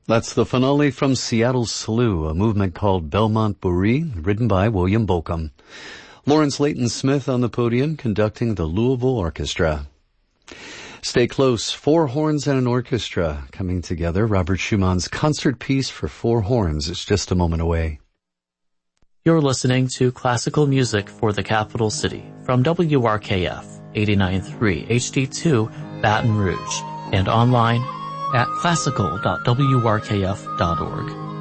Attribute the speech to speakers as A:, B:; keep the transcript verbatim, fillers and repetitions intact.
A: That's the finale from Seattle Slew, a movement called Belmont Bourrée, written by William Bolcom. Lawrence Leighton Smith on the podium conducting the Louisville Orchestra. Stay close. Four horns and an orchestra coming together. Robert Schumann's concert piece for four horns is just a moment away.
B: You're listening to classical music for the capital city from W R K F eighty-nine point three H D two Baton Rouge and online at classical dot w r k f dot org.